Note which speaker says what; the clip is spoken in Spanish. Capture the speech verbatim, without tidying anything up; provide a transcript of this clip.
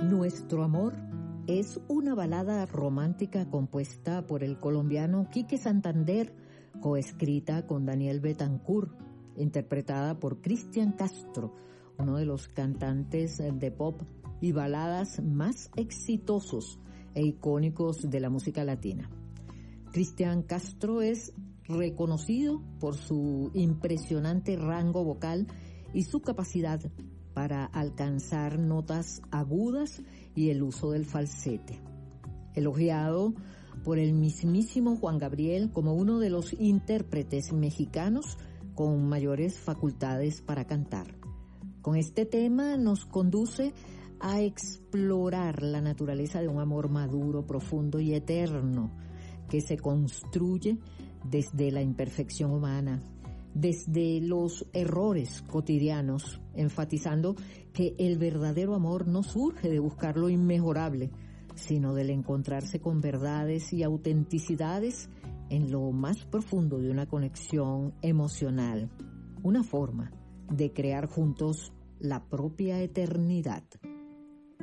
Speaker 1: Nuestro amor es una balada romántica compuesta por el colombiano Quique Santander, coescrita con Daniel Betancourt, interpretada por Cristian Castro, uno de los cantantes de pop y baladas más exitosos e icónicos de la música latina. Cristian Castro es reconocido por su impresionante rango vocal y su capacidad para alcanzar notas agudas y el uso del falsete. Elogiado por el mismísimo Juan Gabriel como uno de los intérpretes mexicanos con mayores facultades para cantar. Con este tema nos conduce a explorar la naturaleza de un amor maduro, profundo y eterno que se construye desde la imperfección humana, desde los errores cotidianos, enfatizando que el verdadero amor no surge de buscar lo inmejorable, sino del encontrarse con verdades y autenticidades en lo más profundo de una conexión emocional, una forma de crear juntos la propia eternidad.